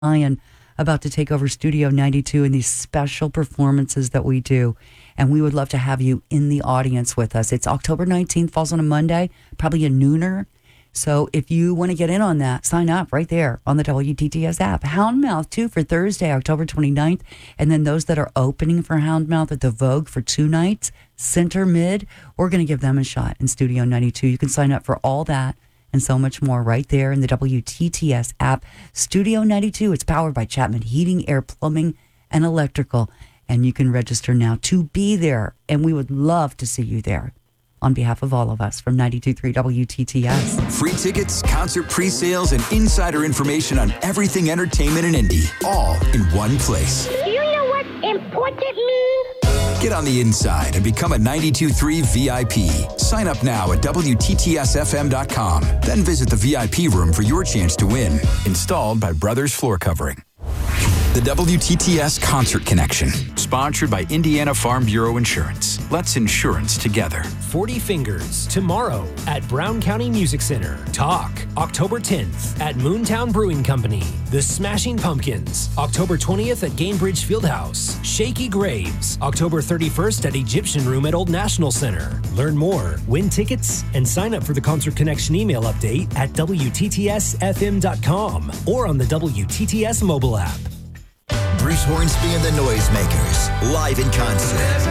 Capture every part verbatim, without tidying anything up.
Lion about to take over Studio ninety-two in these special performances that we do. And we would love to have you in the audience with us. It's October nineteenth, falls on a Monday, probably a nooner. So if you want to get in on that, sign up right there on the W T T S app. Houndmouth, too, for Thursday, October twenty-ninth. And then those that are opening for Houndmouth at the Vogue for two nights, Center Mid, we're going to give them a shot in Studio ninety-two. You can sign up for all that and so much more right there in the W T T S app. Studio ninety-two, it's powered by Chapman Heating, Air, Plumbing, and Electrical. And you can register now to be there. And we would love to see you there. On behalf of all of us from ninety-two point three W T T S. Free tickets, concert pre-sales, and insider information on everything entertainment and indie, all in one place. Do you know what important means? Get on the inside and become a ninety-two point three V I P. Sign up now at W T T S F M dot com. Then visit the V I P room for your chance to win. Installed by Brothers Floor Covering. The W T T S Concert Connection, sponsored by Indiana Farm Bureau Insurance. Let's insurance together. forty Fingers, tomorrow at Brown County Music Center. Talk, October tenth at Moontown Brewing Company. The Smashing Pumpkins, October twentieth at Gainbridge Fieldhouse. Shaky Graves, October thirty-first at Egyptian Room at Old National Center. Learn more, win tickets, and sign up for the Concert Connection email update at W T T S F M dot com or on the W T T S mobile app. Bruce Hornsby and the Noisemakers, live in concert.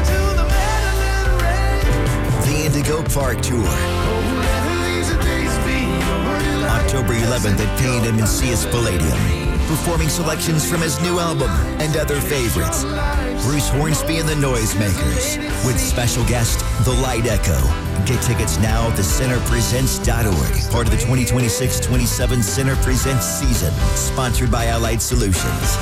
The Indigo Park Tour. October eleventh at Pain and Macias Palladium. Performing selections from his new album and other favorites. Bruce Hornsby and the Noisemakers, with special guest, The Light Echo. Get tickets now at the center presents dot org, part of the twenty twenty-six twenty-seven Center Presents season, sponsored by Allied Solutions.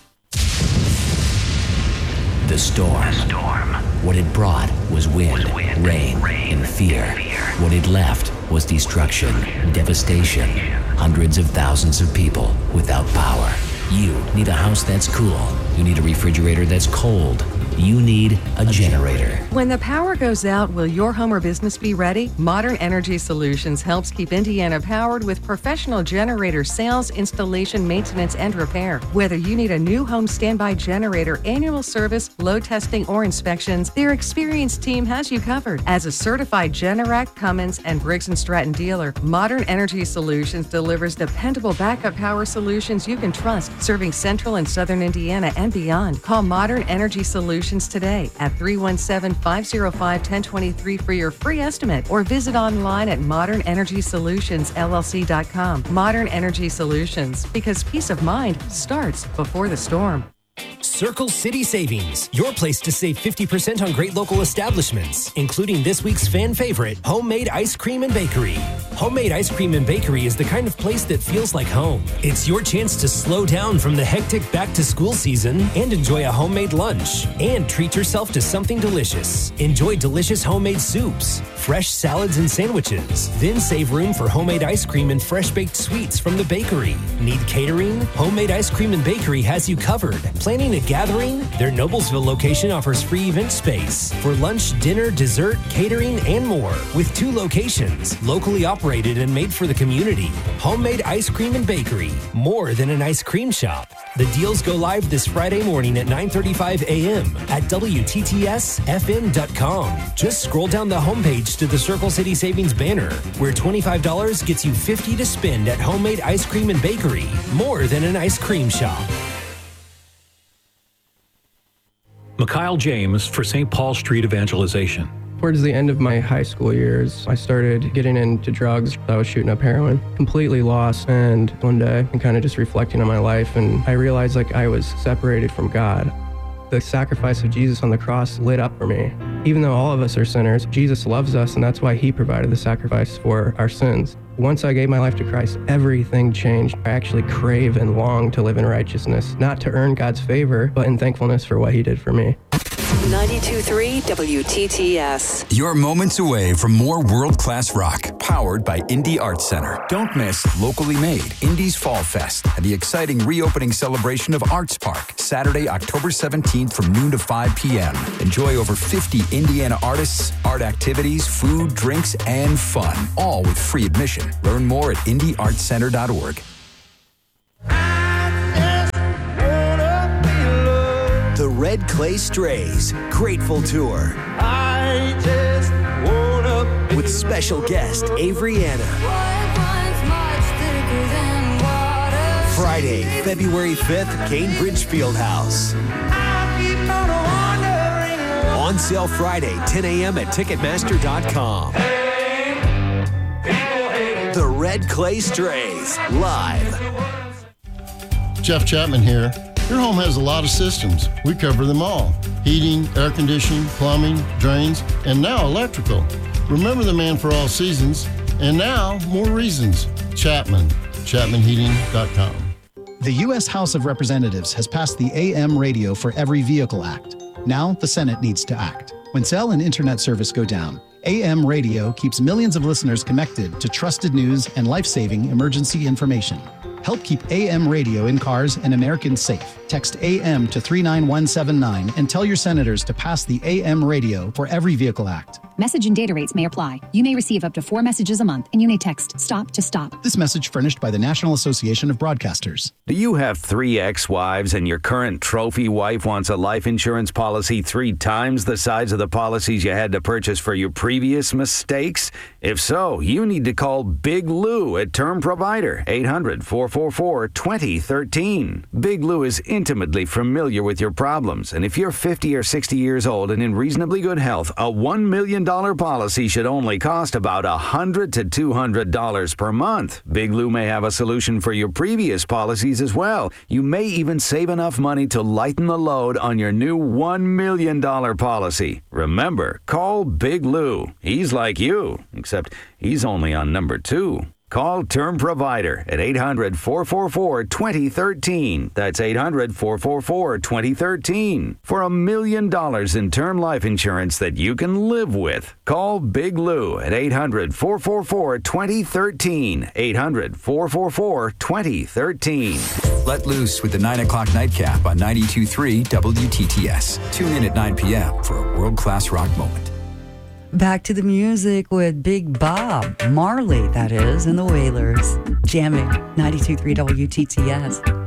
The storm. The storm. What it brought was wind, was wind rain, rain, and fear. and fear. What it left was destruction, devastation. Hundreds of thousands of people without power. You need a house that's cool. You need a refrigerator that's cold. You need a generator. When the power goes out, will your home or business be ready? Modern Energy Solutions helps keep Indiana powered with professional generator sales, installation, maintenance, and repair. Whether you need a new home standby generator, annual service, load testing, or inspections, their experienced team has you covered. As a certified Generac, Cummins, and Briggs and Stratton dealer, Modern Energy Solutions delivers dependable backup power solutions you can trust, serving central and southern Indiana and beyond. Call Modern Energy Solutions today at three one seven, five oh five, one oh two three for your free estimate, or visit online at modern energy solutions L L C dot com. Modern Energy Solutions, because peace of mind starts before the storm. Circle City Savings, your place to save fifty percent on great local establishments, including this week's fan favorite, Homemade Ice Cream and Bakery. Homemade Ice Cream and Bakery is the kind of place that feels like home. It's your chance to slow down from the hectic back-to-school season and enjoy a homemade lunch and treat yourself to something delicious. Enjoy delicious homemade soups, fresh salads and sandwiches, then save room for homemade ice cream and fresh-baked sweets from the bakery. Need catering? Homemade Ice Cream and Bakery has you covered. Planning a gathering? Their Noblesville location offers free event space for lunch, dinner, dessert, catering, and more. With two locations, locally operated and made for the community. Homemade Ice Cream and Bakery, more than an ice cream shop. The deals go live this Friday morning at nine thirty-five a.m. at W T T S F M dot com. Just scroll down the homepage to the Circle City Savings banner, where twenty-five dollars gets you fifty dollars to spend at Homemade Ice Cream and Bakery, more than an ice cream shop. Mikhail James for Saint Paul Street Evangelization. Towards the end of my high school years, I started getting into drugs. I was shooting up heroin, completely lost. And one day, I'm kind of just reflecting on my life, and I realized like I was separated from God. The sacrifice of Jesus on the cross lit up for me. Even though all of us are sinners, Jesus loves us, and that's why he provided the sacrifice for our sins. Once I gave my life to Christ, everything changed. I actually crave and long to live in righteousness, not to earn God's favor, but in thankfulness for what he did for me. ninety-two point three W T T S. You're moments away from more world-class rock, powered by Indie Arts Center. Don't miss Locally Made, Indie's Fall Fest, and the exciting reopening celebration of Arts Park, Saturday, October seventeenth from noon to five p.m. Enjoy over fifty Indiana artists, art activities, food, drinks, and fun, all with free admission. Learn more at indie arts center dot org. Red Clay Strays Grateful Tour. I just wanna with special guest Avery Anna. Friday, February fifth, Cambridge Fieldhouse. On sale Friday, ten a.m. at Ticketmaster dot com. The Red Clay Strays, live. Jeff Chapman here. Your home has a lot of systems. We cover them all. Heating, air conditioning, plumbing, drains, and now electrical. Remember the man for all seasons, and now more reasons. Chapman, Chapman Heating dot com. The U S House of Representatives has passed the A M Radio for Every Vehicle Act. Now the Senate needs to act. When cell and internet service go down, A M Radio keeps millions of listeners connected to trusted news and life-saving emergency information. Help keep A M Radio in cars and Americans safe. Text A M to three nine one seven nine and tell your senators to pass the A M Radio for Every Vehicle Act. Message and data rates may apply. You may receive up to four messages a month, and you may text STOP to STOP. This message furnished by the National Association of Broadcasters. Do you have three ex-wives and your current trophy wife wants a life insurance policy three times the size of the policies you had to purchase for your previous mistakes? If so, you need to call Big Lou at Term Provider, eight hundred, four four four, two zero one three. Big Lou is intimately familiar with your problems, and if you're fifty or sixty years old and in reasonably good health, a one million dollars policy should only cost about one hundred to two hundred dollars per month. Big Lou may have a solution for your previous policies as well. You may even save enough money to lighten the load on your new one million dollars policy. Remember, call Big Lou. He's like you, except he's only on number two. Call Term Provider at eight hundred, four four four, two zero one three. That's eight hundred, four four four, two zero one three. For a million dollars in term life insurance that you can live with. Call Big Lou at eight hundred, four four four, two zero one three. eight hundred, four four four, two zero one three. Let loose with the nine o'clock nightcap on ninety-two point three W T T S. Tune in at nine p.m. for a world-class rock moment. Back to the music with Big Bob Marley, that is, and the Wailers. Jamming ninety-two point three W T T S.